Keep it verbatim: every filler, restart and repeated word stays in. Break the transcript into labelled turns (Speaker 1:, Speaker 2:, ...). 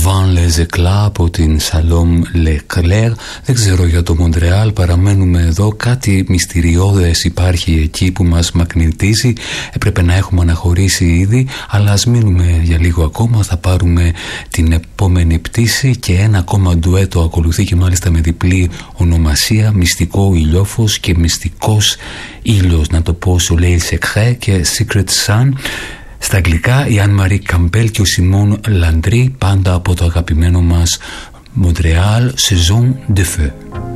Speaker 1: Van Les Éclats από την Salome Leclerc. Δεν ξέρω για το Μοντρεάλ, παραμένουμε εδώ. Κάτι μυστηριώδες υπάρχει εκεί που μας μαγνητίζει. Έπρεπε να έχουμε αναχωρήσει ήδη, αλλά ας μείνουμε για λίγο ακόμα. Θα πάρουμε την επόμενη πτήση και ένα ακόμα ντουέτο ακολουθεί, και μάλιστα με διπλή ονομασία, Μυστικό ηλιόφως και Μυστικός ήλιος. Να το πω, Soleil Secret και Secret Sun. Στα αγγλικά η Αν Μαρί Καμπέλ και ο Σιμών Λαντρί, πάντα από το αγαπημένο μας Montréal Saison de Feu.